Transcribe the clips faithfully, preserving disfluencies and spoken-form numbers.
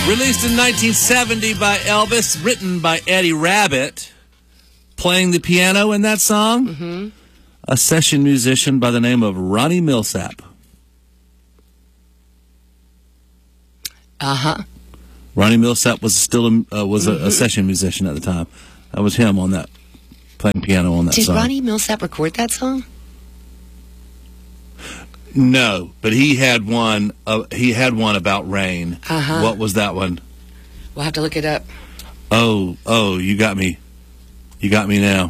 Released in nineteen seventy by Elvis, written by Eddie Rabbitt. Playing the piano in that song, mm-hmm. a session musician by the name of Ronnie Milsap. Uh-huh. Ronnie Milsap was still a, uh, was mm-hmm. a, a session musician at the time. That was him on that, playing piano on that Did song. Did Ronnie Milsap record that song? No, but he had one. Uh, he had one about rain. Uh-huh. What was that one? We'll have to look it up. Oh, oh, you got me. You got me now.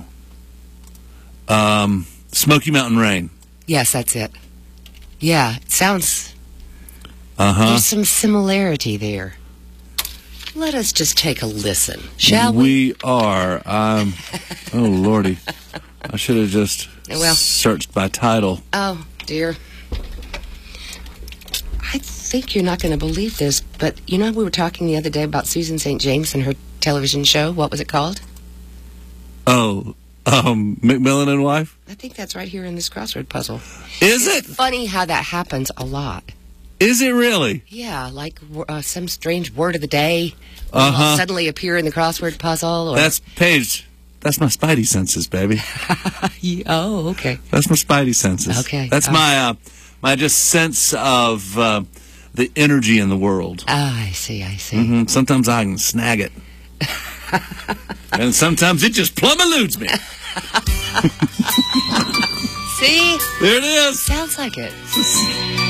Um, Smoky Mountain Rain. Yes, that's it. Yeah, it sounds... Uh-huh. There's some similarity there. Let us just take a listen, shall we? We are. Um, oh, Lordy. I should have just well, searched by title. Oh, dear. I think you're not going to believe this, but you know we were talking the other day about Susan Saint James and her television show. What was it called? Oh, um, McMillan and Wife? I think that's right here in this crossword puzzle. Is it's it? Funny how that happens a lot. Is it really? Yeah, like uh, some strange word of the day will uh-huh. suddenly appear in the crossword puzzle. Or... That's, Paige, that's my spidey senses, baby. Oh, okay. That's my spidey senses. Okay. That's uh, my, uh, my just sense of uh, the energy in the world. Ah, I see, I see. Mm-hmm. Sometimes I can snag it. And sometimes it just plumb eludes me. See? There it is. Sounds like it.